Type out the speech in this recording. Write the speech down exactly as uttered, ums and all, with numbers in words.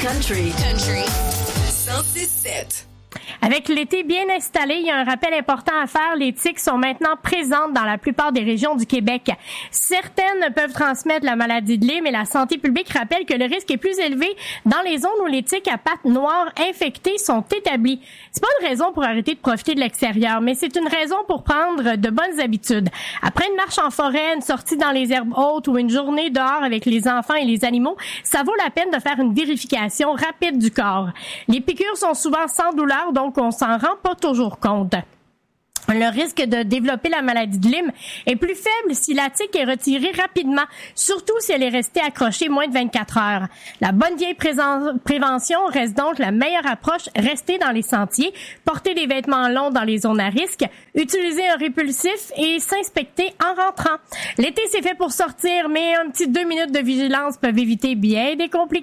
Country. Country. cent six sept. Avec l'été bien installé, il y a un rappel important à faire. Les tiques sont maintenant présentes dans la plupart des régions du Québec. Certaines peuvent transmettre la maladie de Lyme et la santé publique rappelle que le risque est plus élevé dans les zones où les tiques à pattes noires infectées sont établies. C'est pas une raison pour arrêter de profiter de l'extérieur, mais c'est une raison pour prendre de bonnes habitudes. Après une marche en forêt, une sortie dans les herbes hautes ou une journée dehors avec les enfants et les animaux, ça vaut la peine de faire une vérification rapide du corps. Les piqûres sont souvent sans douleur, donc on s'en rend pas toujours compte. Le risque de développer la maladie de Lyme est plus faible si la tique est retirée rapidement, surtout si elle est restée accrochée moins de vingt-quatre heures. La bonne vieille présence, prévention reste donc la meilleure approche. Rester dans les sentiers, porter des vêtements longs dans les zones à risque, utiliser un répulsif et s'inspecter en rentrant. L'été, c'est fait pour sortir, mais un petit deux minutes de vigilance peuvent éviter bien des complications.